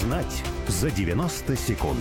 Узнать за 90 секунд.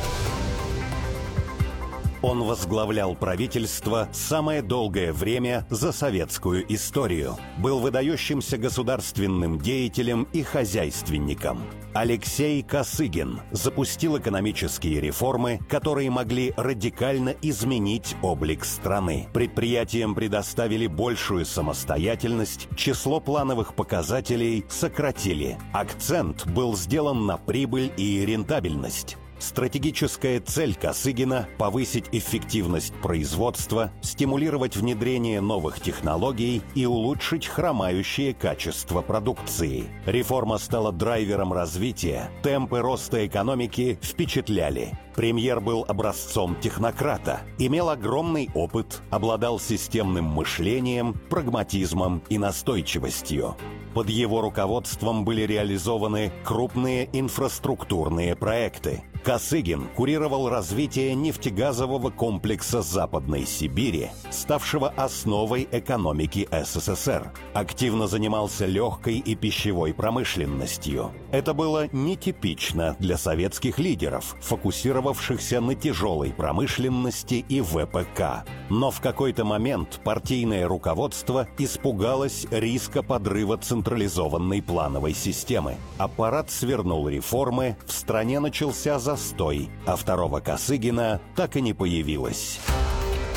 Он возглавлял правительство самое долгое время за советскую историю. Был выдающимся государственным деятелем и хозяйственником. Алексей Косыгин запустил экономические реформы, которые могли радикально изменить облик страны. Предприятиям предоставили большую самостоятельность, число плановых показателей сократили. Акцент был сделан на прибыль и рентабельность. Стратегическая цель Косыгина – повысить эффективность производства, стимулировать внедрение новых технологий и улучшить хромающее качество продукции. Реформа стала драйвером развития, темпы роста экономики впечатляли. Премьер был образцом технократа, имел огромный опыт, обладал системным мышлением, прагматизмом и настойчивостью. Под его руководством были реализованы крупные инфраструктурные проекты. Косыгин курировал развитие нефтегазового комплекса Западной Сибири, ставшего основой экономики СССР. Активно занимался легкой и пищевой промышленностью. Это было нетипично для советских лидеров, фокусировавшихся на тяжелой промышленности и ВПК. Но в какой-то момент партийное руководство испугалось риска подрыва централизованной плановой системы. Аппарат свернул реформы, в стране начался застой, а второго Косыгина так и не появилось.